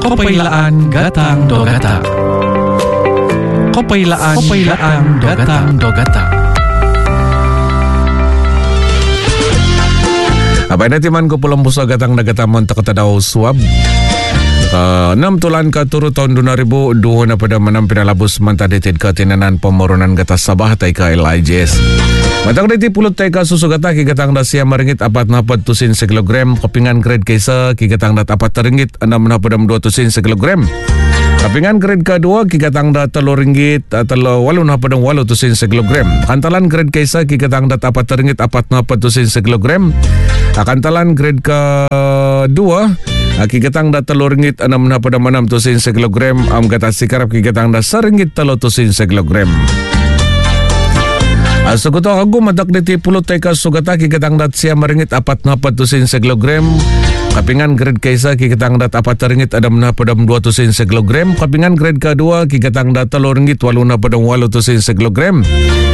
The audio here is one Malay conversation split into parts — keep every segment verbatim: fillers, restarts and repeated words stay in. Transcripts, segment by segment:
Kopailaan Gatang Dogata. Kopailaan Kopailaan Gatang Dogata. Apa ini timan ko pulang pusa gatang na gatamon takatadaw suwab. Uh, enam tulan ka turut tahun dua ribu dua na pada manam pinalabos mantadetid ka tinanan pemoronan gata Sabah tay ka L I J S. Matang diti pulot tay ka susugata kigatang da siya maringit apat na tusin sa kilogram. Kapingan grade kaysa kigatang da apat ringgit enam na padam dua tusin sa kilogram. Kapingan grade kedua kigatang da telo ringgit telo walu na padam walu tusin sa kilogram. Kantalan grade kaysa kigatang da apat ringgit apat na tusin sa kilogram. Kantalan grade kedua kigatang da telo ringgit enam na padam enam tusin sa kilogram. Am gata sikarap kigatang da saringgit telo tusin sa kilogram. Suguto ako madak diti pulot tay ka sugata kigatang dat siya maringit apat na patusin sa kilogram. Kapingan grade kaysa kigatang dat apat ringgit adam na padam dua tusin sa kilogram. Kapingan grade kedua kigatang dat telo ringgit walu na padam walu tusin sa kilogram.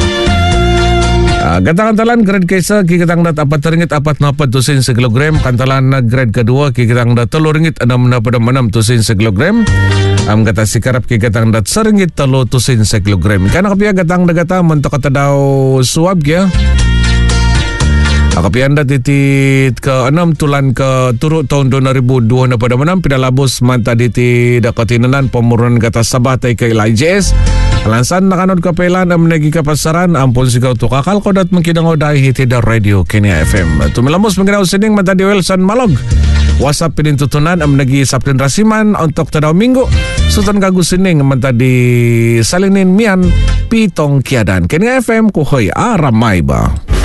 Uh, Gatang-kantalan grade kaysa kigatang dat apat ringgit apat na patusin sa kilogram. Kantalan na grade kedua kigatang dat telo ringgit enam na padam enam tusin sa kilogram. Am gata sikarap kigatang dat saringgit telo tusin sa kilogram. Kana kapia gatang dagata mentok katadaw suwab kya. Akapian dat titit ke enam tulan ke turut tahun dua ribu dua na pada menam pinalabos manta diti dakatinanan pemoronan gata Sabah tay ka L I J S. Alansan nakanod kapelan am nagi kapasaran ampun sigaw to kakal ko dat mangkinango dai hitida radio Kenya F M. Tumilamos manginaw sining manta di Wilson Malog. WhatsApp pinintutunan am nagi Saprin Rasiman untuk tadaw minggu. Sultan kagusining manta di salinin mian pitong kiadan. Kenya F M kuhoy aramay ba.